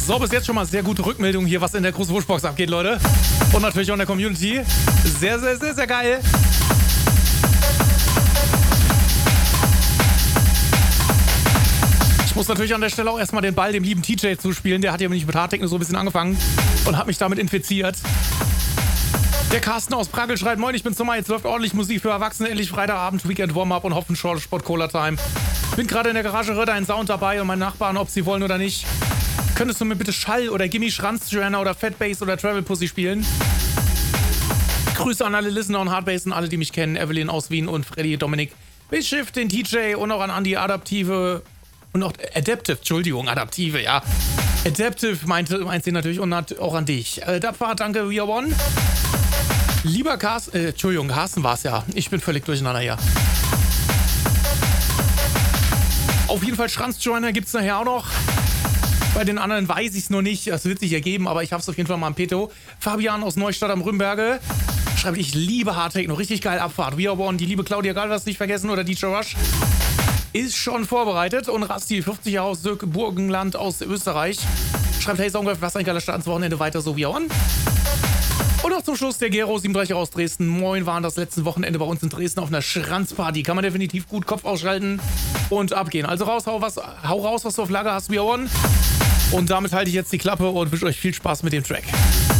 So, bis jetzt schon mal sehr gute Rückmeldung hier, was in der großen Wuschbox abgeht, Leute. Und natürlich auch in der Community. Sehr, sehr, sehr, sehr geil. Ich muss natürlich an der Stelle auch erstmal den Ball dem lieben TJ zuspielen. Der hat ja nämlich mit Hardtechno so ein bisschen angefangen und hat mich damit infiziert. Der Carsten aus Pragel schreibt: Moin, ich bin Sommer, jetzt läuft ordentlich Musik für Erwachsene, endlich Freitagabend, Weekend Warm-Up und Hopfen Sport Cola Time. Bin gerade in der Garage, höre deinen Sound dabei und meine Nachbarn, ob sie wollen oder nicht. Könntest du mir bitte Schall oder Gimme Schranzjoanna oder Fat Bass oder Travel Pussy spielen? Grüße an alle Listener und Hardbass und alle, die mich kennen. Evelyn aus Wien und Freddy, Dominik, Bischif, den TJ und auch an Andi Adaptive und auch Adaptive, Entschuldigung, Adaptive, ja. Adaptive meint sie natürlich und auch an dich. Dapfer, danke, We Are One. Lieber Carsten, Entschuldigung, Carsten war es ja. Ich bin völlig durcheinander hier. Auf jeden Fall Schranzjoiner gibt es nachher auch noch. Bei den anderen weiß ich es noch nicht. Das wird sich ergeben, aber ich habe es auf jeden Fall mal im Petto. Fabian aus Neustadt am Rümberge schreibt: Ich liebe Hardtechno, richtig geil, Abfahrt. We Are One, die liebe Claudia Galvers nicht vergessen oder DJ Rush ist schon vorbereitet. Und Rasti, 50 Jahre aus Burgenland aus Österreich, schreibt: Hey Songwave, was ein geiler Start ins Wochenende, weiter so We Are One. Und auch zum Schluss der Gero 37 aus Dresden. Moin, waren das letzte Wochenende bei uns in Dresden auf einer Schranzparty. Kann man definitiv gut Kopf ausschalten und abgehen. Also raus, hau raus, was du auf Lager hast, We Are One. Und damit halte ich jetzt die Klappe und wünsche euch viel Spaß mit dem Track.